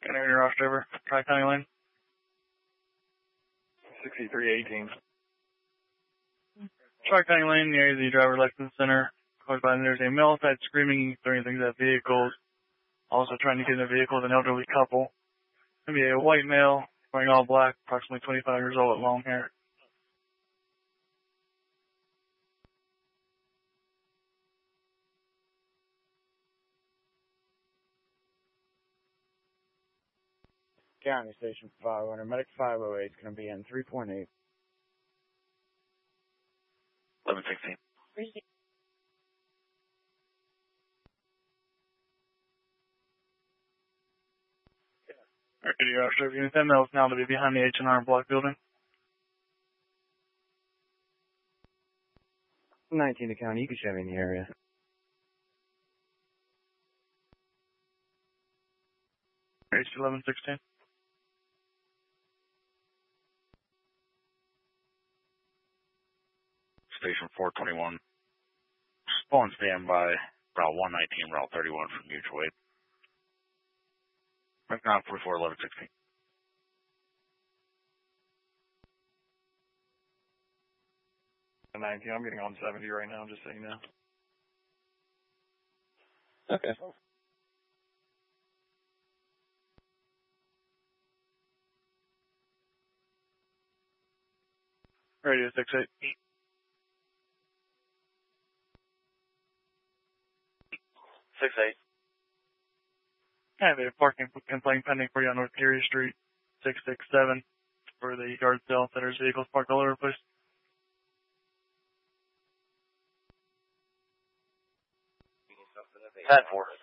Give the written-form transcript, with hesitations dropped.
Canary Rush Driver, Tri-County Lane. 6318. Tri-County Lane near the driver license center. Caused by there's a male outside screaming, throwing things at vehicles. Also trying to get in a vehicle with an elderly couple. It's going to be a white male wearing all black, approximately 25 years old with long hair. County Station 500, Medic 508 is going to be in 3.8. 1116. Radio Rush Driver, Unit 10 male is now to be behind the H&R Block building. 19 to County, you can show me in the area. H1116. Station 421. Spawn standby, Route 119, Route 31 from mutual aid. Right now, 44 1116. The 19, I'm getting on 70 right now, just so you know. Okay. Radio 68. 68. I have a parking complaint pending for you on North Geary Street, 667, for the yard sale that there's vehicles parked all over the place. 10-4.